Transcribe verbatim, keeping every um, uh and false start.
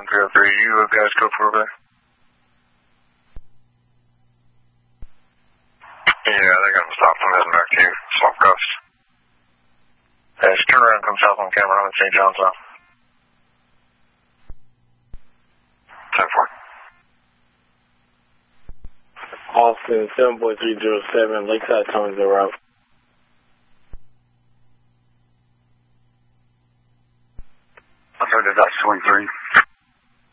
three oh three. You guys go for over there? Yeah, they're going to stop. I'm heading back to you. Swamp Coast. Hey, just turn around and come south on camera. I'm in Saint John's now. ten four. Austin, seven four three zero seven, Lakeside Towing zero out. I'm sorry, that's twenty-three.